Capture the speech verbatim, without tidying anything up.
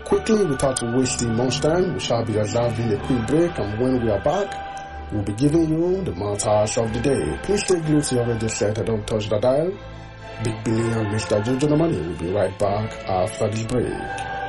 Quickly, without wasting much time, we shall be observing a quick break, and when we are back, we'll be giving you the montage of the day. Please stay glued to your radio set and don't touch the dial. Big Billy and Mister Jojo Nomani will be right back after this break.